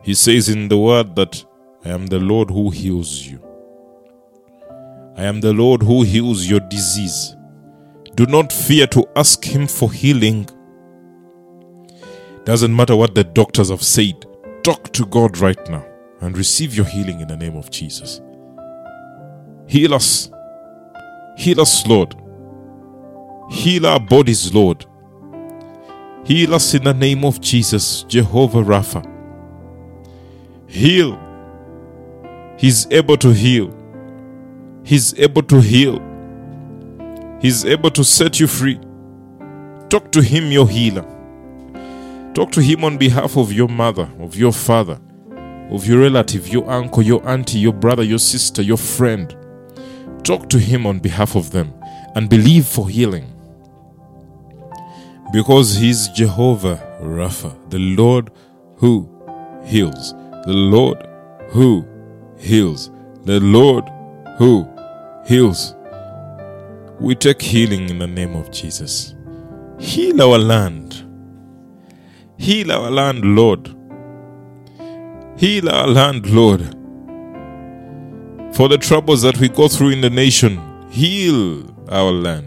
He says in the word that I am the Lord who heals you. I am the Lord who heals your disease. Do not fear to ask him for healing. Doesn't matter what the doctors have said. Talk to God right now and receive your healing in the name of Jesus. Heal us. Heal us, Lord. Heal our bodies, Lord. Heal us in the name of Jesus, Jehovah Rapha. Heal. He's able to heal. He's able to heal. He's able to set you free. Talk to him, your healer. Talk to him on behalf of your mother, of your father, of your relative, your uncle, your auntie, your brother, your sister, your friend. Talk to him on behalf of them and believe for healing. Because he's Jehovah Rapha, the Lord who heals. The Lord who heals. The Lord who heals. We take healing in the name of Jesus. Heal our land. Heal our land, Lord. Heal our land, Lord. For the troubles that we go through in the nation, heal our land.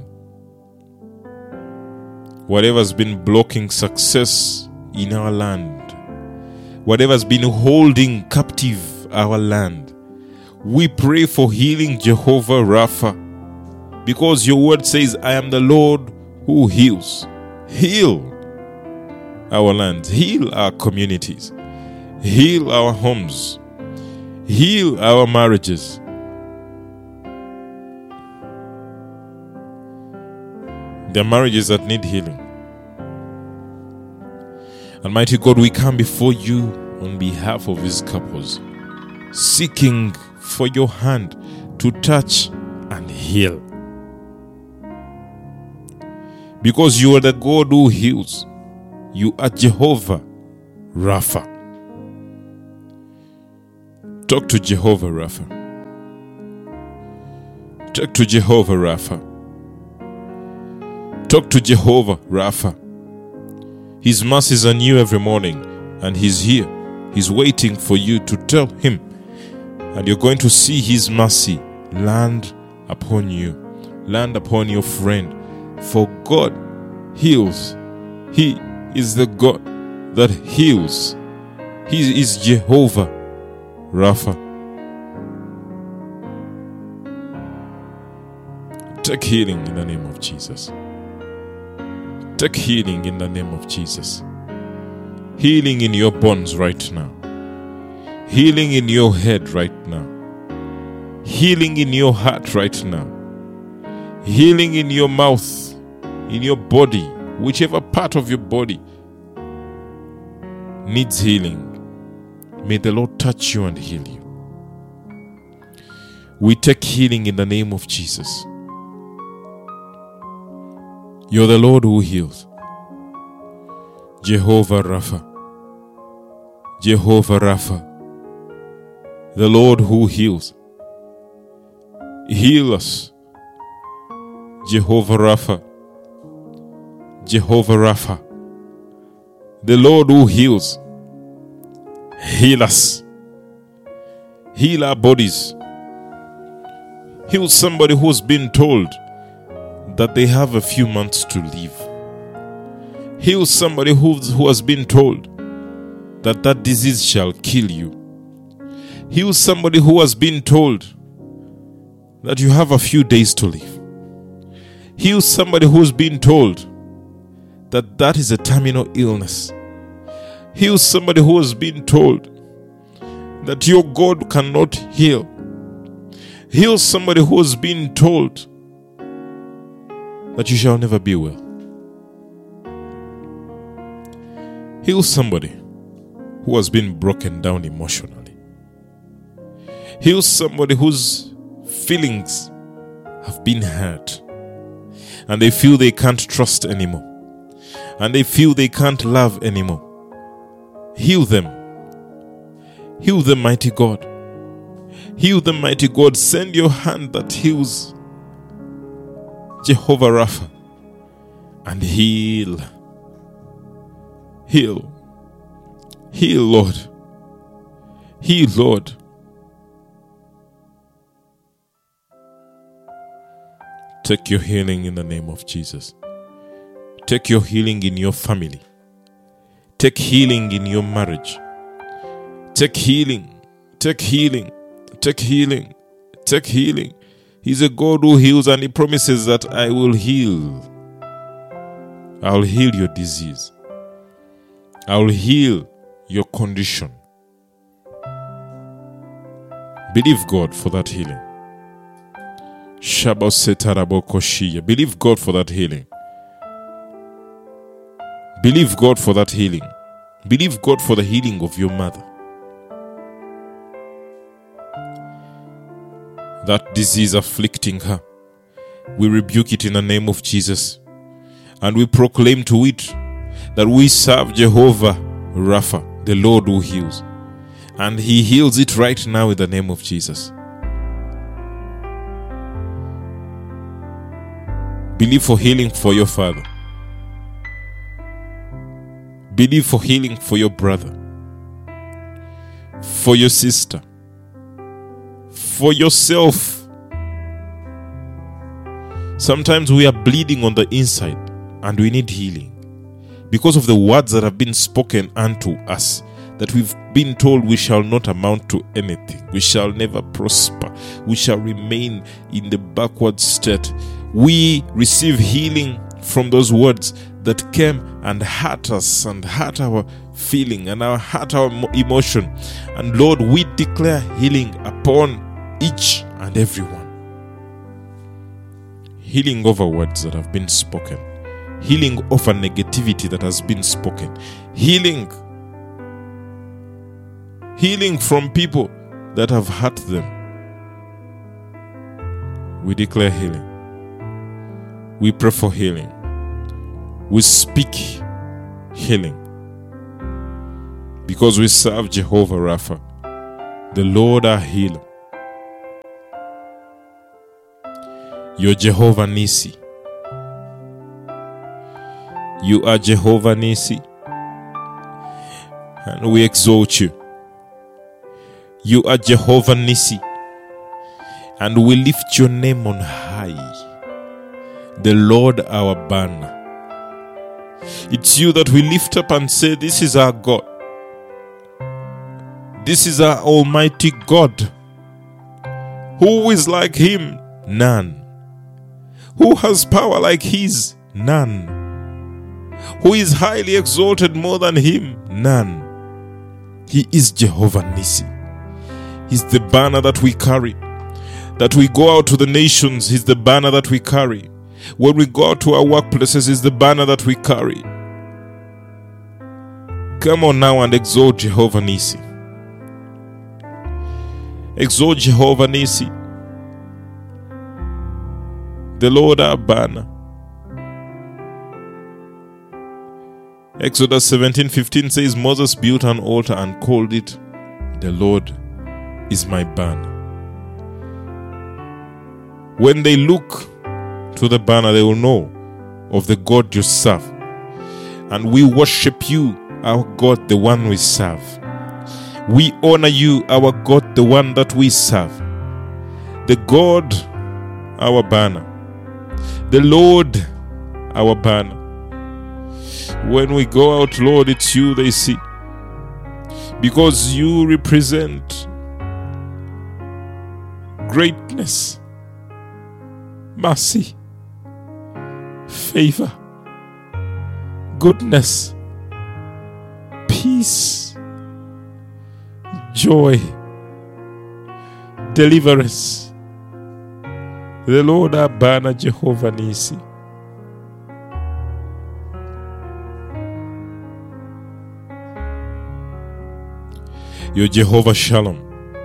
Whatever's been blocking success in our land, whatever's been holding captive our land, we pray for healing, Jehovah Rapha. Because your word says, I am the Lord who heals. Heal our lands. Heal our communities. Heal our homes. Heal our marriages. There are marriages that need healing. Almighty God, we come before you on behalf of these couples, seeking for your hand to touch and heal. Because you are the God who heals. You are Jehovah Rapha. Talk to Jehovah Rapha. Talk to Jehovah Rapha. Talk to Jehovah Rapha. His mercies are new every morning, and he's here. He's waiting for you to tell him, and you're going to see his mercy land upon you, land upon your friend. For God heals. He is the God that heals. He is Jehovah Rapha. Take healing in the name of Jesus. Take healing in the name of Jesus. Healing in your bones right now. Healing in your head right now. Healing in your heart right now. Healing in your mouth, in your body, whichever part of your body needs healing. May the Lord touch you and heal you. We take healing in the name of Jesus. You're the Lord who heals. Jehovah Rapha. Jehovah Rapha. The Lord who heals. Heal us. Jehovah Rapha. Jehovah Rapha. The Lord who heals. Heal us. Heal our bodies. Heal somebody who's been told that they have a few months to live. Heal somebody who has been told that that disease shall kill you. Heal somebody who has been told that you have a few days to live. Heal somebody who's been told that that is a terminal illness. Heal somebody who has been told that your God cannot heal. Heal somebody who has been told that you shall never be well. Heal somebody who has been broken down emotionally. Heal somebody whose feelings have been hurt and they feel they can't trust anymore and they feel they can't love anymore. Heal them. Heal them, mighty God. Heal them, mighty God. Send your hand that heals, Jehovah Rapha, and heal. Heal. Heal, Lord. Heal, Lord. Take your healing in the name of Jesus. Take your healing in your family. Take healing in your marriage. Take healing. Take healing. Take healing. Take healing. He's a God who heals, and He promises that I will heal. I'll heal your disease. I'll heal your condition. Believe God for that healing. Believe God for that healing. Believe God for that healing. Believe God for the healing of your mother. That disease afflicting her, we rebuke it in the name of Jesus. And we proclaim to it that we serve Jehovah Rapha, the Lord who heals. And He heals it right now in the name of Jesus. Believe for healing for your father. Believe for healing for your brother, for your sister, for yourself. Sometimes we are bleeding on the inside and we need healing because of the words that have been spoken unto us, that we've been told we shall not amount to anything, we shall never prosper, we shall remain in the backward state. We receive healing from those words that came and hurt us and hurt our feeling and hurt our emotion. And Lord, we declare healing upon each and every one. Healing over words that have been spoken. Healing over negativity that has been spoken. Healing from people that have hurt them. We declare healing. We pray for healing. We speak healing. Because we serve Jehovah Rapha, the Lord our healer. You're Jehovah Nisi. You are Jehovah Nisi. And we exalt you. You are Jehovah Nisi. And we lift your name on high. The Lord our banner. It's you that we lift up and say, this is our God. This is our Almighty God. Who is like Him? None. Who has power like His? None. Who is highly exalted more than Him? None. He is Jehovah Nisi. He's the banner that we carry. That we go out to the nations, He's the banner that we carry. When we go out to our workplaces, He's the banner that we carry. Come on now and exalt Jehovah Nisi. Exalt Jehovah Nisi, the Lord our banner. Exodus 17:15 says, Moses built an altar and called it, the Lord is my banner. When they look to the banner, they will know of the God you serve. And we worship you, our God, the one we serve. We honor you, our God, the one that we serve. The God, our banner. The Lord, our banner. When we go out, Lord, it's you they see. Because you represent greatness, mercy, favor, goodness, peace, joy, deliverance. The Lord our banner, Jehovah Nisi. You're Jehovah Shalom.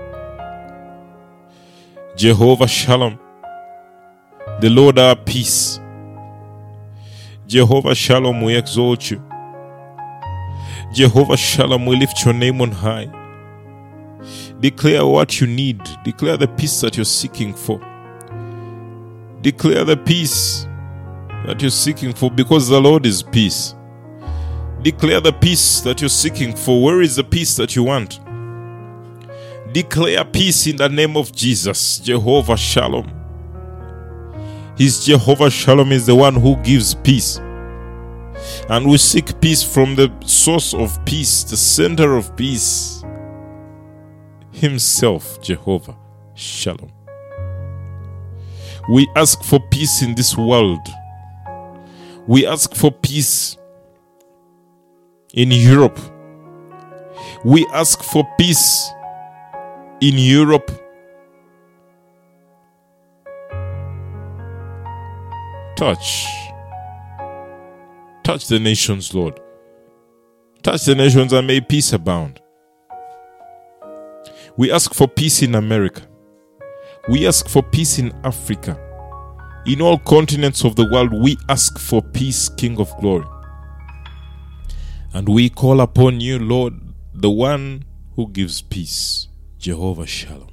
Jehovah Shalom. The Lord our peace. Jehovah Shalom, we exalt you. Jehovah Shalom, we lift your name on high. Declare what you need. Declare the peace that you're seeking for. Declare the peace that you're seeking for, because the Lord is peace. Declare the peace that you're seeking for. Where is the peace that you want? Declare peace in the name of Jesus, Jehovah Shalom. His Jehovah Shalom is the one who gives peace. And we seek peace from the source of peace, the center of peace, Himself, Jehovah Shalom. We ask for peace in this world. We ask for peace in Europe. We ask for peace in Europe. Touch the nations, Lord. Touch the nations and may peace abound. We ask for peace in America. We ask for peace in Africa. In all continents of the world, we ask for peace, King of glory. And we call upon you, Lord, the one who gives peace, Jehovah Shalom.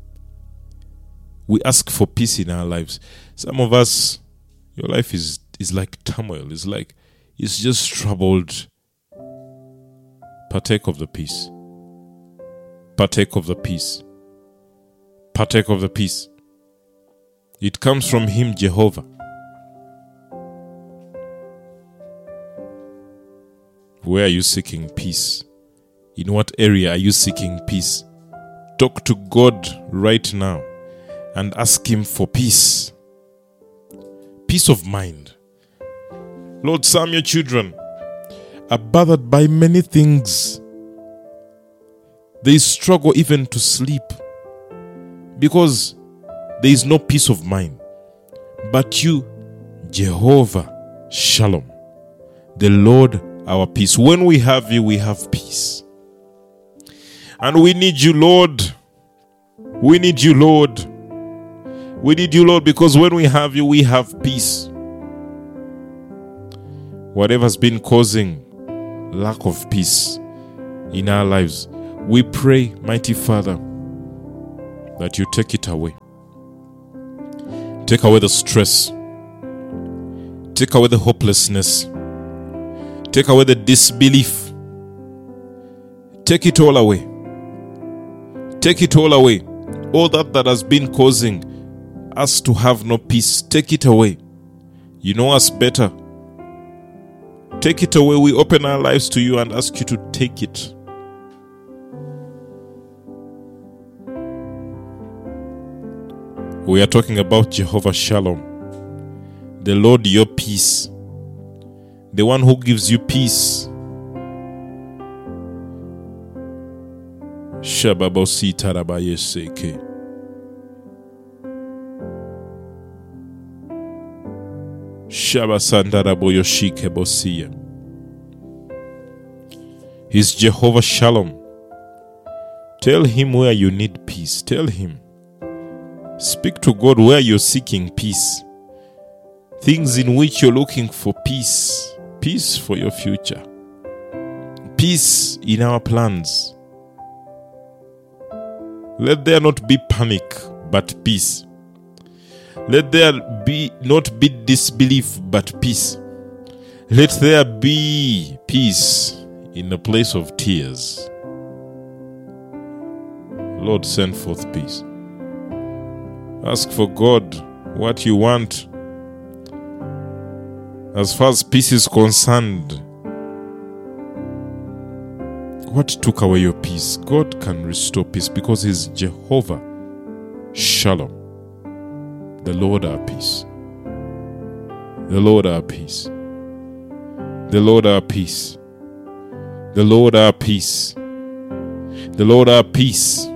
We ask for peace in our lives. Some of us, your life is like turmoil. It's just troubled. Partake of the peace. Partake of the peace. Partake of the peace. It comes from Him, Jehovah. Where are you seeking peace? In what area are you seeking peace? Talk to God right now and ask Him for peace. Peace of mind. Lord, some of your children are bothered by many things. They struggle even to sleep because there is no peace of mind. But you, Jehovah Shalom, the Lord our peace. When we have you, we have peace. And we need you, Lord. We need you, Lord. We need you, Lord, because when we have you, we have peace. Whatever's been causing lack of peace in our lives, we pray, mighty Father, that you take it away. Take away the stress. Take away the hopelessness. Take away the disbelief. Take it all away. Take it all away. All that has been causing us to have no peace, take it away. You know us better. Take it away. We open our lives to you and ask you to take it. We are talking about Jehovah Shalom, the Lord your peace, the one who gives you peace. Shababosi tarabaye seke. Shabasandaraboyoshike bosia. He's Jehovah Shalom. Tell Him where you need peace. Tell Him. Speak to God where you're seeking peace. Things in which you're looking for peace. Peace for your future. Peace in our plans. Let there not be panic, but peace. Let there be not be disbelief, but peace. Let there be peace in the place of tears. Lord, send forth peace. Ask for God what you want. As far as peace is concerned, what took away your peace? God can restore peace because He's Jehovah Shalom, the Lord our peace. The Lord our peace. The Lord our peace. The Lord our peace. The Lord our peace.